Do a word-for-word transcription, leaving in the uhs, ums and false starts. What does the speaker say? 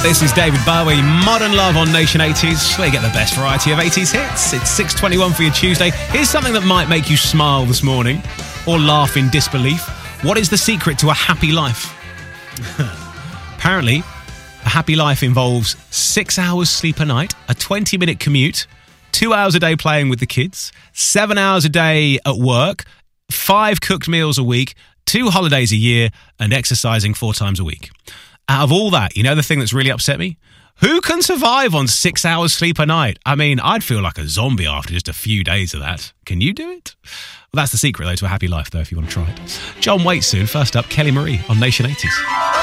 This is David Bowie, Modern Love on Nation eighties, where you get the best variety of eighties hits. It's six twenty-one for your Tuesday. Here's something that might make you smile this morning, or laugh in disbelief. What is the secret to a happy life? Apparently, a happy life involves six hours sleep a night, a twenty-minute commute, two hours a day playing with the kids, seven hours a day at work, five cooked meals a week, two holidays a year, and exercising four times a week. Out of all that, you know the thing that's really upset me? Who can survive on six hours sleep a night? I mean, I'd feel like a zombie after just a few days of that. Can you do it? Well, that's the secret, though, to a happy life, though, if you want to try it. John Waite soon. First up, Kelly Marie on Nation eighties.